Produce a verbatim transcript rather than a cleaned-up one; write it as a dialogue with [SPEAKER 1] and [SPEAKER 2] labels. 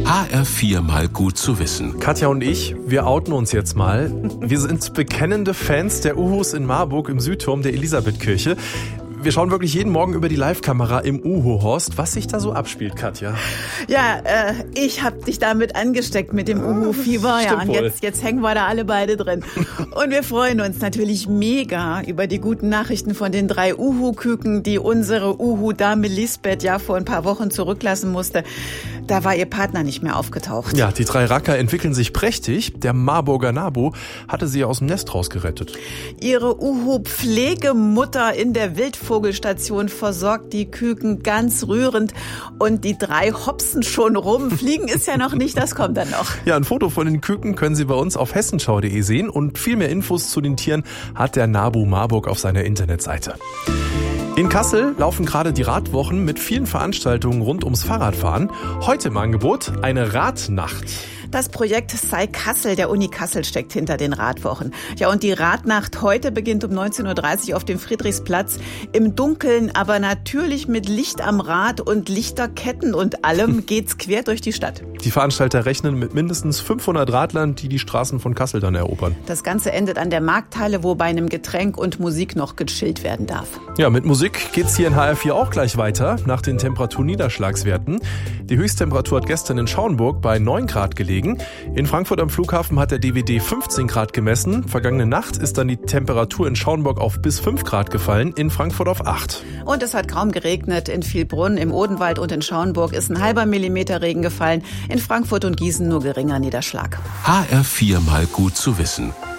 [SPEAKER 1] H R vier mal gut zu wissen.
[SPEAKER 2] Katja und ich, wir outen uns jetzt mal. Wir sind bekennende Fans der Uhus in Marburg im Südturm der Elisabethkirche. Wir schauen wirklich jeden Morgen über die Live-Kamera im Uhu-Horst, was sich da so abspielt, Katja.
[SPEAKER 3] Ja, äh, ich hab dich damit angesteckt mit dem Uhu-Fieber. Ja, und jetzt, jetzt hängen wir da alle beide drin. Und wir freuen uns natürlich mega über die guten Nachrichten von den drei Uhu-Küken, die unsere Uhu-Dame Lisbeth ja vor ein paar Wochen zurücklassen musste. Da war ihr Partner nicht mehr aufgetaucht.
[SPEAKER 2] Ja, die drei Racker entwickeln sich prächtig. Der Marburger Nabo hatte sie aus dem Nest rausgerettet.
[SPEAKER 3] Ihre Uhu-Pflegemutter in der Wildvogelstation versorgt die Küken ganz rührend. Und die drei hopsen schon rum. Fliegen ist ja noch nicht, das kommt dann noch.
[SPEAKER 2] Ja, ein Foto von den Küken können Sie bei uns auf hessenschau punkt de sehen. Und viel mehr Infos zu den Tieren hat der Nabo Marburg auf seiner Internetseite. In Kassel laufen gerade die Radwochen mit vielen Veranstaltungen rund ums Fahrradfahren. Heute im Angebot eine Radnacht.
[SPEAKER 3] Das Projekt Sei Kassel der Uni Kassel steckt hinter den Radwochen. Ja, und die Radnacht heute beginnt um neunzehn Uhr dreißig auf dem Friedrichsplatz. Im Dunkeln, aber natürlich mit Licht am Rad und Lichterketten und allem geht's quer durch die Stadt.
[SPEAKER 2] Die Veranstalter rechnen mit mindestens fünfhundert Radlern, die die Straßen von Kassel dann erobern.
[SPEAKER 3] Das Ganze endet an der Markthalle, wo bei einem Getränk und Musik noch gechillt werden darf.
[SPEAKER 2] Ja, mit Musik geht's hier in H R vier auch gleich weiter, nach den Temperaturniederschlagswerten. Die Höchsttemperatur hat gestern in Schauenburg bei neun Grad gelegen. In Frankfurt am Flughafen hat der D W D fünfzehn Grad gemessen. Vergangene Nacht ist dann die Temperatur in Schauenburg auf bis fünf Grad gefallen, in Frankfurt auf acht.
[SPEAKER 3] Und es hat kaum geregnet. In Vielbrunn, im Odenwald und in Schauenburg ist ein halber Millimeter Regen gefallen. In Frankfurt und Gießen nur geringer Niederschlag.
[SPEAKER 1] H R vier mal gut zu wissen.